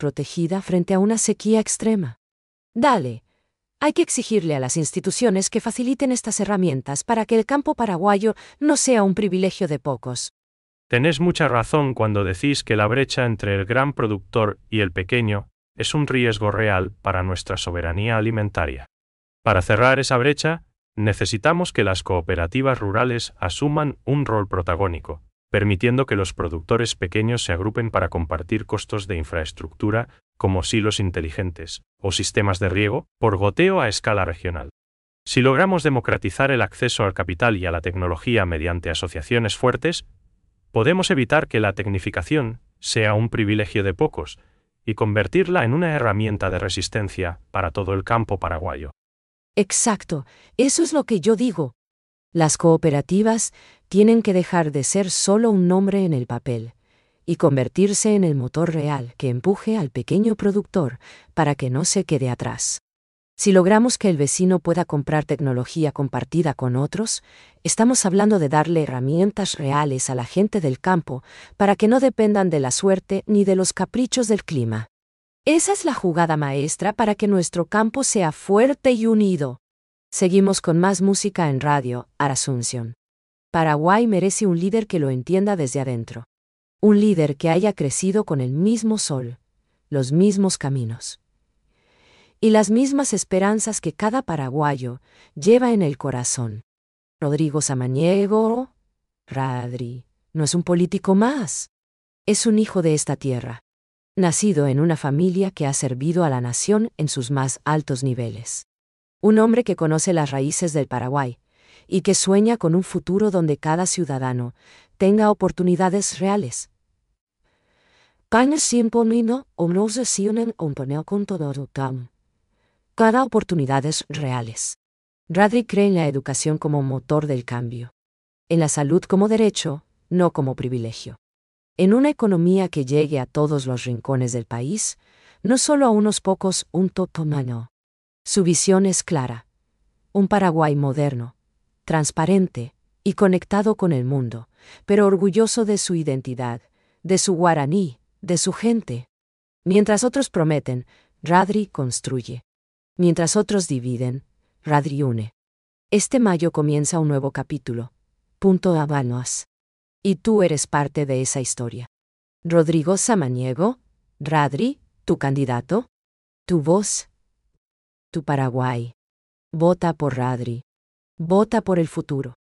protegida frente a una sequía extrema. Dale. Hay que exigirle a las instituciones que faciliten estas herramientas para que el campo paraguayo no sea un privilegio de pocos. Tenés mucha razón cuando decís que la brecha entre el gran productor y el pequeño es un riesgo real para nuestra soberanía alimentaria. Para cerrar esa brecha, necesitamos que las cooperativas rurales asuman un rol protagónico, permitiendo que los productores pequeños se agrupen para compartir costos de infraestructura como silos inteligentes o sistemas de riego por goteo a escala regional. Si logramos democratizar el acceso al capital y a la tecnología mediante asociaciones fuertes, podemos evitar que la tecnificación sea un privilegio de pocos y convertirla en una herramienta de resistencia para todo el campo paraguayo. Exacto, eso es lo que yo digo. Las cooperativas tienen que dejar de ser solo un nombre en el papel y convertirse en el motor real que empuje al pequeño productor para que no se quede atrás. Si logramos que el vecino pueda comprar tecnología compartida con otros, estamos hablando de darle herramientas reales a la gente del campo para que no dependan de la suerte ni de los caprichos del clima. Esa es la jugada maestra para que nuestro campo sea fuerte y unido. Seguimos con más música en Radio Asunción. Paraguay merece un líder que lo entienda desde adentro. Un líder que haya crecido con el mismo sol, los mismos caminos y las mismas esperanzas que cada paraguayo lleva en el corazón. Rodrigo Samaniego, Radri, no es un político más. Es un hijo de esta tierra, nacido en una familia que ha servido a la nación en sus más altos niveles. Un hombre que conoce las raíces del Paraguay y que sueña con un futuro donde cada ciudadano tenga oportunidades reales. Cada oportunidades reales. Radri cree en la educación como motor del cambio. En la salud como derecho, no como privilegio. En una economía que llegue a todos los rincones del país, no solo a unos pocos, un totomano. Su visión es clara. Un Paraguay moderno, transparente y conectado con el mundo, pero orgulloso de su identidad, de su guaraní, de su gente. Mientras otros prometen, Radri construye. Mientras otros dividen, Radri une. Este mayo comienza un nuevo capítulo. Punto Habanos. Y tú eres parte de esa historia. Rodrigo Samaniego, Radri, tu candidato, tu voz, tu Paraguay. Vota por Radri. Vota por el futuro.